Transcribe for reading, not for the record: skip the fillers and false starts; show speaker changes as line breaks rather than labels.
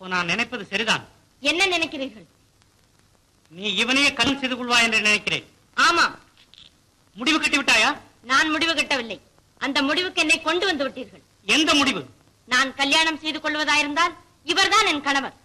அப்போ நான் நினைப்பது சரிதான்.
என்ன நினைக்கிறீர்கள்?
நீ இவனையே கல்யாணம் செய்து கொள்வாய் என்று நினைக்கிறேன்.
ஆமாம்.
முடிவு கட்டி விட்டாயா?
நான் முடிவு கட்டவில்லை. அந்த முடிவுக்கு என்னை கொண்டு வந்து விட்டீர்கள்.
எந்த முடிவு?
நான் கல்யாணம் செய்து கொள்வதாயிருந்தால் இவர்தான் என் கணவர்.